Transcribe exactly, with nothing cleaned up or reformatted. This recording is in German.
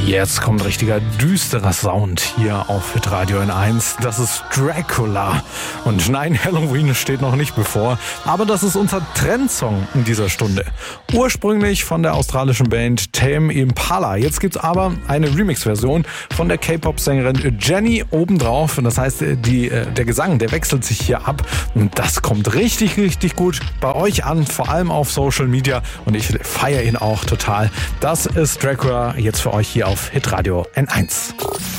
Jetzt kommt richtiger düsterer Sound hier auf Hitradio N eins. Das ist Dracula. Und nein, Halloween steht noch nicht bevor, aber das ist unser Trendsong in dieser Stunde. Ursprünglich von der australischen Band Tame Impala. Jetzt gibt's aber eine Remix-Version von der K-Pop-Sängerin Jennie obendrauf. Und das heißt, die, der Gesang, der wechselt sich hier ab. Und das kommt richtig, richtig gut bei euch an, vor allem auf Social Media. Und ich feiere ihn auch total. Das ist Dracula jetzt für euch hier auf Hitradio N eins.